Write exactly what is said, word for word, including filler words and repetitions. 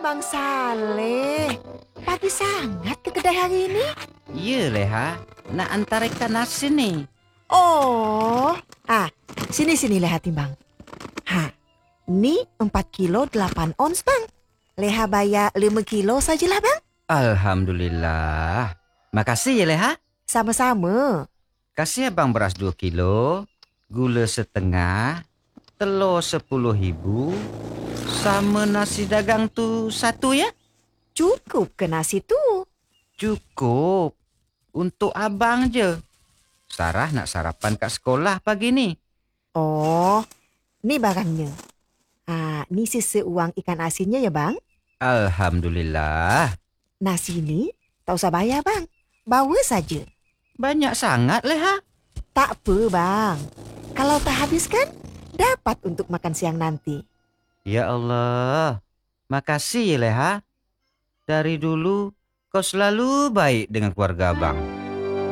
Bang Saleh, pagi sangat ke kedai hari ini? Ya, Leha. Nak antar ikan asin nih. Oh, ah, sini-sini Leha timbang. Ha, ni empat kilo delapan ons bang. Leha bayar lima kilo sajalah bang. Alhamdulillah. Makasih ya, Leha. Sama-sama. Kasih abang beras dua kilo, gula setengah, telur sepuluh ribu, sama nasi dagang tu satu ya? Cukup ke nasi tu? Cukup. Untuk abang je. Sarah nak sarapan kat sekolah pagi ni. Oh, ni barangnya. Ah, ni sisa uang ikan asinnya ya bang. Alhamdulillah. Nasi ni tak usah bayar bang. Bawa saja. Banyak sangat, Leha. Tak apa bang. Kalau tak habis kan, dapat untuk makan siang nanti. Ya Allah. Makasih ya, Leha. Dari dulu kau selalu baik dengan keluarga abang.